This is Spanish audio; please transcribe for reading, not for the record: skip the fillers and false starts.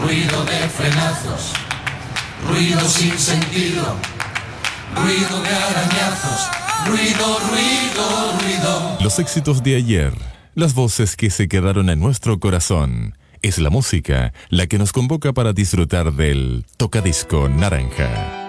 ruido de frenazos, ruido sin sentido, ruido de arañazos, ruido, ruido, ruido. Los éxitos de ayer, las voces que se quedaron en nuestro corazón, es la música la que nos convoca para disfrutar del Tocadisco Naranja.